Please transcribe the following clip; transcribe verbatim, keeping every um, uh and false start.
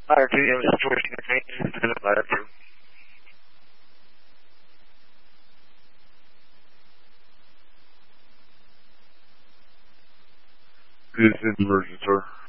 Ladder two, yeah, situation change, ladder two. This is emergency, sir.